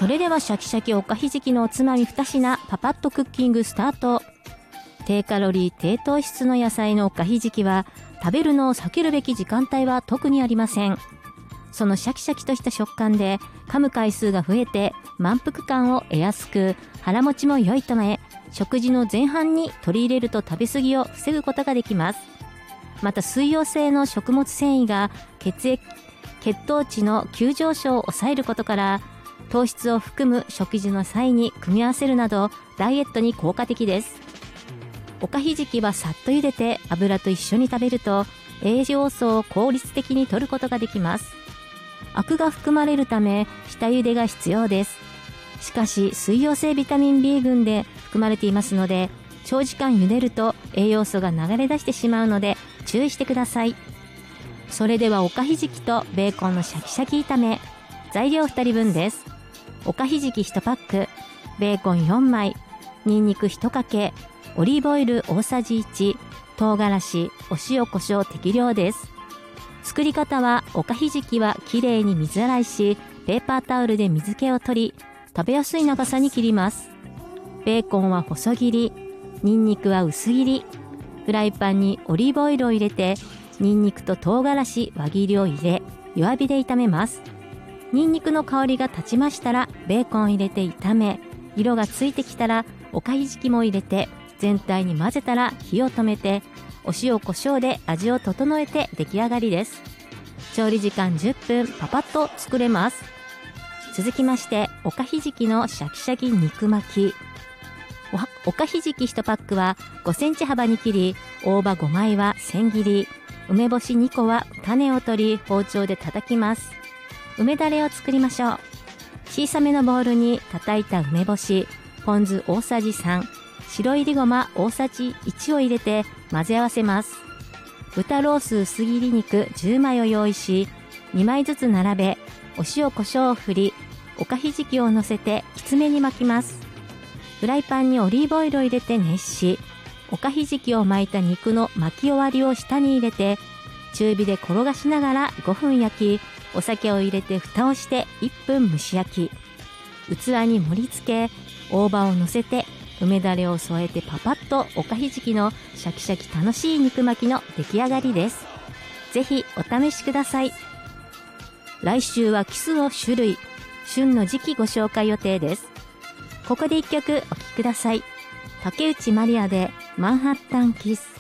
それではシャキシャキおかひじきのおつまみ2品パパッとクッキングスタート。低カロリー低糖質の野菜のおかひじきは食べるのを避けるべき時間帯は特にありません。そのシャキシャキとした食感で噛む回数が増えて満腹感を得やすく、腹持ちも良いため、食事の前半に取り入れると食べ過ぎを防ぐことができます。また水溶性の食物繊維が血糖値の急上昇を抑えることから、糖質を含む食事の際に組み合わせるなどダイエットに効果的です。おかひじきはさっと茹でて油と一緒に食べると栄養素を効率的に摂ることができます。アクが含まれるため下茹でが必要です。しかし水溶性ビタミン B 群で含まれていますので、長時間茹でると栄養素が流れ出してしまうので注意してください。それではおかひじきとベーコンのシャキシャキ炒め。材料2人分です。おかひじき1パック、ベーコン4枚、にんにく1かけ、オリーブオイル大さじ1、唐辛子、お塩コショウ適量です。作り方は、おかひじきはきれいに水洗いし、ペーパータオルで水気を取り、食べやすい長さに切ります。ベーコンは細切り、にんにくは薄切り。フライパンにオリーブオイルを入れて、にんにくと唐辛子輪切りを入れ、弱火で炒めます。にんにくの香りが立ちましたら、ベーコンを入れて炒め、色がついてきたら、おかひじきも入れて、全体に混ぜたら火を止めて、お塩コショウで味を整えて出来上がりです。調理時間10分、パパッと作れます。続きまして、おかひじきのシャキシャキ肉巻き。おかひじき1パックは5センチ幅に切り、大葉5枚は千切り、梅干し2個は種を取り包丁で叩きます。梅だれを作りましょう。小さめのボウルに叩いた梅干し、ポン酢大さじ3、白いりごま大さじ1を入れて混ぜ合わせます。豚ロース薄切り肉10枚を用意し、2枚ずつ並べ、お塩コショウを振り、おかひじきを乗せてきつめに巻きます。フライパンにオリーブオイルを入れて熱し、おかひじきを巻いた肉の巻き終わりを下に入れて、中火で転がしながら5分焼き、お酒を入れて蓋をして1分蒸し焼き、器に盛り付け、大葉を乗せて梅だれを添えてパパッとおかひじきのシャキシャキ楽しい肉巻きの出来上がりです。ぜひお試しください。来週はキスの種類、旬の時期ご紹介予定です。ここで一曲お聴きください。竹内まりやでマンハッタンキス。